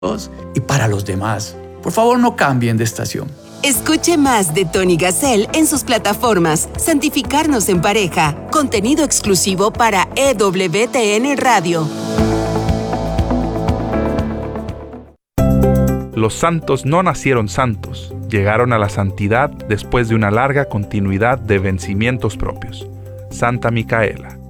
y para los demás. Por favor, no cambien de estación. Escuche más de Tony Gassel en sus plataformas Santificarnos en Pareja, contenido exclusivo para EWTN Radio. Los santos no nacieron santos, llegaron a la santidad después de una larga continuidad de vencimientos propios. Santa Micaela.